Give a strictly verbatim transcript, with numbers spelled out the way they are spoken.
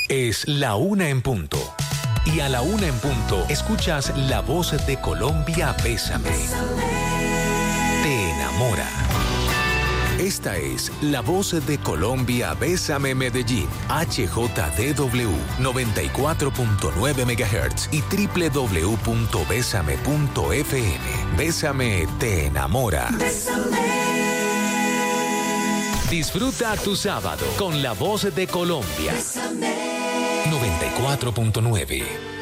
Es la una en punto. Y a la una en punto escuchas La Voz de Colombia, Bésame. Te enamora. Esta es La Voz de Colombia, Bésame Medellín, H J D W noventa y cuatro punto nueve megahertz y doble u doble u doble u punto bésame punto f m. Bésame te enamora. Bésame. Disfruta tu sábado con La Voz de Colombia. Bésame. noventa y cuatro punto nueve.